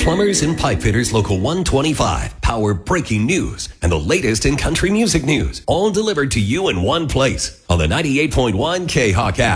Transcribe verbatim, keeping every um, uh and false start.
Plumbers and Pipe Fitters Local one twenty-five power breaking news and the latest in country music news, all delivered to you in one place on the ninety-eight point one K-Hawk app.